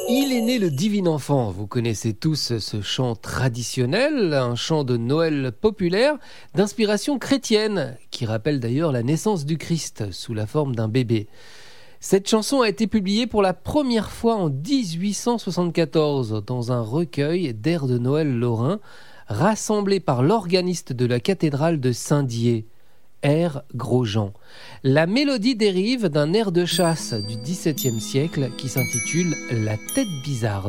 Il est né le divin enfant. Vous connaissez tous ce chant traditionnel, un chant de Noël populaire d'inspiration chrétienne, qui rappelle d'ailleurs la naissance du Christ sous la forme d'un bébé. Cette chanson a été publiée pour la première fois en 1874 dans un recueil d'airs de Noël lorrain rassemblé par l'organiste de la cathédrale de Saint-Dié, air Grosjean. La mélodie dérive d'un air de chasse du XVIIe siècle qui s'intitule La tête bizarre.